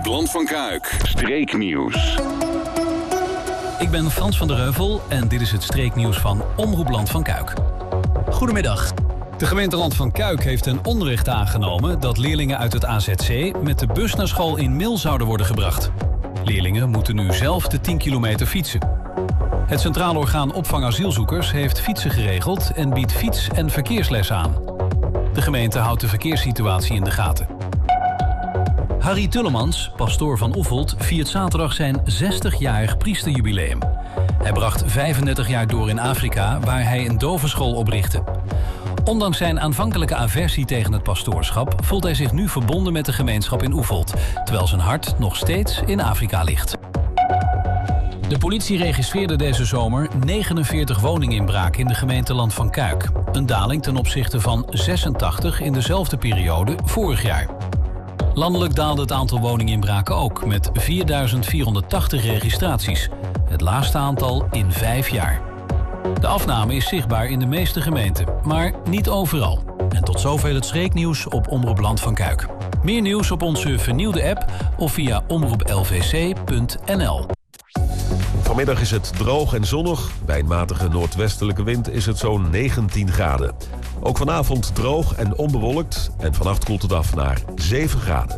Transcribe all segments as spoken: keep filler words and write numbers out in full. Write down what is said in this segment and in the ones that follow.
Omroep Land van Kuik. Streeknieuws. Ik ben Frans van der Heuvel en dit is het streeknieuws van Omroep Land van Kuik. Goedemiddag. De gemeente Land van Kuik heeft ten onrechte aangenomen dat leerlingen uit het A Z C met de bus naar school in Mil zouden worden gebracht. Leerlingen moeten nu zelf de tien kilometer fietsen. Het Centraal Orgaan Opvang Asielzoekers heeft fietsen geregeld en biedt fiets- en verkeersles aan. De gemeente houdt de verkeerssituatie in de gaten. Harry Tullemans, pastoor van Oefeld, viert zaterdag zijn zestigjarig priesterjubileum. Hij bracht vijfendertig jaar door in Afrika, waar hij een dovenschool oprichtte. Ondanks zijn aanvankelijke aversie tegen het pastoorschap voelt hij zich nu verbonden met de gemeenschap in Oefeld, terwijl zijn hart nog steeds in Afrika ligt. De politie registreerde deze zomer negenenveertig woninginbraken in de gemeente Land van Kuik. Een daling ten opzichte van zesentachtig in dezelfde periode vorig jaar. Landelijk daalde het aantal woninginbraken ook, met vierduizend vierhonderdtachtig registraties. Het laagste aantal in vijf jaar. De afname is zichtbaar in de meeste gemeenten, maar niet overal. En tot zover het streeknieuws op Omroep Land van Kuik. Meer nieuws op onze vernieuwde app of via omroep l v c punt n l. Vanmiddag is het droog en zonnig. Bij een matige noordwestelijke wind is het zo'n negentien graden. Ook vanavond droog en onbewolkt. En vannacht koelt het af naar zeven graden.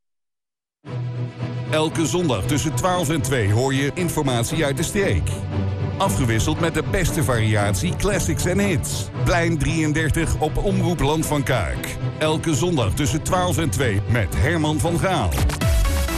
Elke zondag tussen twaalf en twee hoor je informatie uit de streek. Afgewisseld met de beste variatie classics en hits. Plein drieëndertig op Omroep Land van Kuik. Elke zondag tussen twaalf en twee met Herman van Gaal.